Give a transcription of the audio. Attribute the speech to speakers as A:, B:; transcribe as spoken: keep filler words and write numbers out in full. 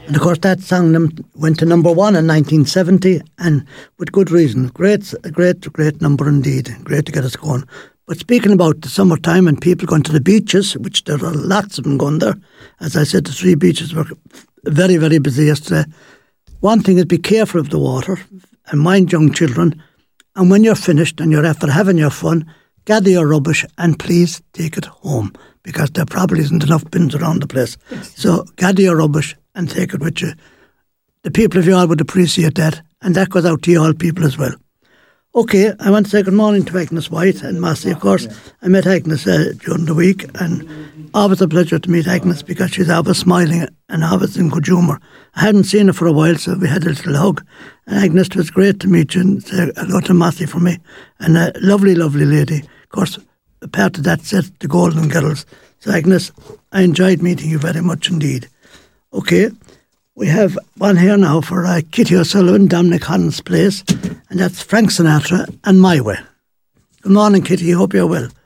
A: And of course that song num- went to number one in nineteen seventy, and with good reason. Great, great, great number indeed. Great to get us going. But speaking about the summertime and people going to the beaches, which there are lots of them going there, as I said, the three beaches were very, very busy yesterday. One thing is be careful of the water and mind young children. And when you're finished and you're after having your fun, gather your rubbish and please take it home, because there probably isn't enough bins around the place. Yes. So gather your rubbish and take it with you. The people of Youghal would appreciate that, and that goes out to Youghal people as well. Okay, I want to say good morning to Agnes White and Massey, of course. I met Agnes uh, during the week, and always a pleasure to meet Agnes because she's always smiling and always in good humour. I hadn't seen her for a while, so we had a little hug. And Agnes, it was great to meet you, and say hello to Massey for me. And a lovely, lovely lady. Of course, a part of that set, the Golden Girls. So Agnes, I enjoyed meeting you very much indeed. Okay. We have one here now for uh, Kitty O'Sullivan, Dominic Holland's place, and that's Frank Sinatra and My Way. Good morning, Kitty. Hope you're well.